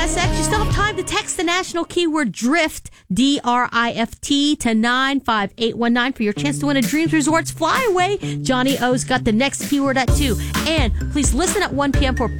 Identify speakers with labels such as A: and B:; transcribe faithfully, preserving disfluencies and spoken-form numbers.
A: S X. You still have time to text the national keyword DRIFT, D R I F T, to nine five eight one nine for your chance to win a Dreams Resorts flyaway. Johnny O's got the next keyword at two. And please listen at one p.m. for